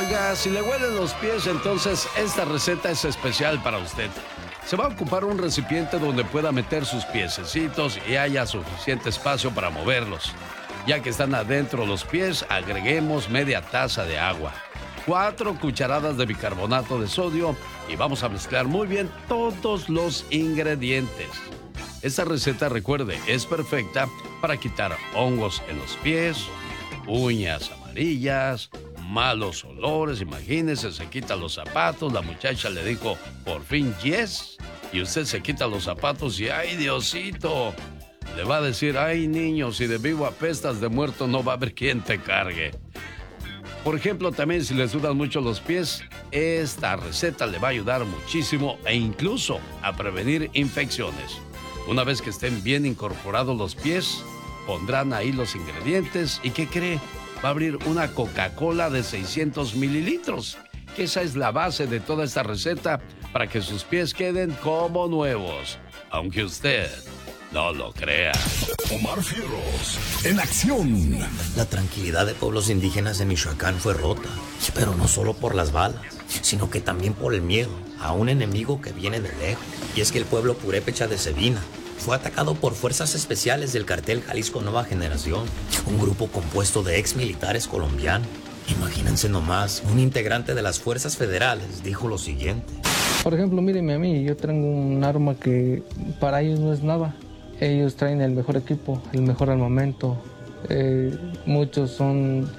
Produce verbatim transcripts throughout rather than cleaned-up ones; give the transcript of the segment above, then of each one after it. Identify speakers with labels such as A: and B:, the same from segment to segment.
A: Oiga, si le huelen los pies, entonces esta receta es especial para usted. Se va a ocupar un recipiente donde pueda meter sus piececitos y haya suficiente espacio para moverlos. Ya que están adentro los pies, agreguemos media taza de agua, cuatro cucharadas de bicarbonato de sodio y vamos a mezclar muy bien todos los ingredientes. Esta receta, recuerde, es perfecta para quitar hongos en los pies, uñas amarillas, malos olores. Imagínese, se quita los zapatos, la muchacha le dijo por fin yes, y usted se quita los zapatos y ¡ay, Diosito! Le va a decir, ay, niño, si de vivo apestas, de muerto no va a haber quien te cargue. Por ejemplo, también si le sudan mucho los pies, esta receta le va a ayudar muchísimo e incluso a prevenir infecciones. Una vez que estén bien incorporados los pies, pondrán ahí los ingredientes y ¿qué cree? Va a abrir una Coca-Cola de seiscientos mililitros, que esa es la base de toda esta receta para que sus pies queden como nuevos, aunque usted no lo crea.
B: Omar Fierros, en acción.
C: La tranquilidad de pueblos indígenas de Michoacán fue rota, pero no solo por las balas, sino que también por el miedo a un enemigo que viene de lejos. Y es que el pueblo purépecha de Sebina fue atacado por fuerzas especiales del cartel Jalisco Nueva Generación, un grupo compuesto de ex militares colombianos. Imagínense nomás, un integrante de las fuerzas federales dijo lo siguiente.
D: Por ejemplo, mírenme a mí, yo tengo un arma que para ellos no es nada. Ellos traen el mejor equipo, el mejor armamento. Eh, muchos son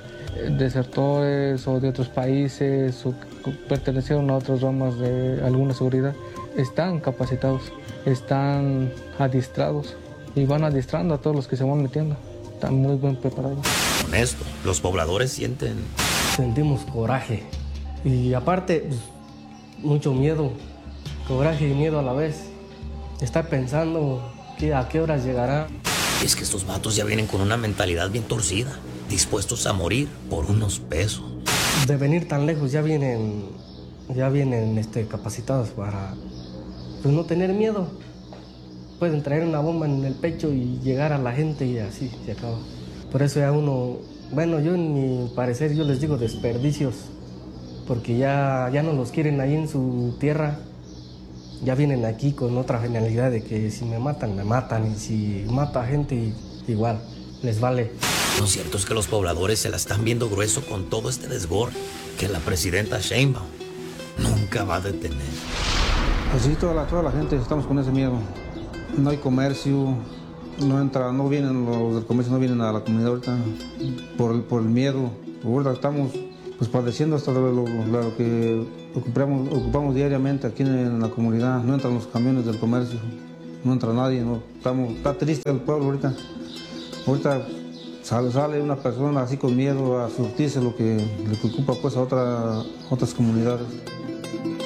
D: desertores o de otros países o pertenecieron a otras ramas de alguna seguridad. Están capacitados, están adiestrados y van adiestrando a todos los que se van metiendo. Están muy bien preparados.
C: Con esto, los pobladores sienten...
E: Sentimos coraje y aparte, pues, mucho miedo, coraje y miedo a la vez. Estar pensando que a qué horas llegará.
C: Es que estos vatos ya vienen con una mentalidad bien torcida, dispuestos a morir por unos pesos.
E: De venir tan lejos ya vienen, ya vienen este, capacitados para pues, no tener miedo. Pueden traer una bomba en el pecho y llegar a la gente y así se acaba. Por eso ya uno, bueno, yo en mi parecer yo les digo desperdicios, porque ya, ya no los quieren ahí en su tierra. Ya vienen aquí con otra finalidad de que si me matan, me matan, y si mata gente, igual, les vale.
C: Lo cierto es que los pobladores se la están viendo grueso con todo este desborde que la presidenta Sheinbaum nunca va a detener.
F: Pues sí, toda la, toda la gente estamos con ese miedo. No hay comercio, no entra, no vienen los del comercio, no vienen a la comunidad ahorita por el, por el miedo. Ahorita estamos pues padeciendo hasta lo, lo, lo que ocupamos, ocupamos diariamente aquí en la comunidad. No entran los camiones del comercio, no entra nadie, no, estamos, está triste el pueblo ahorita. Ahorita sale, sale una persona así con miedo a surtirse lo que le ocupa pues a otra, otras comunidades.